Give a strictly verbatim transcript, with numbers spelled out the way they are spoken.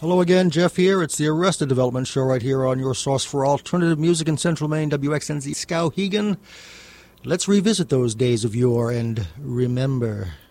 Hello again, Jeff here. It's the Arrested Development Show right here on your source for alternative music in Central Maine, W X N Z Skowhegan. Let's revisit those days of yore and remember.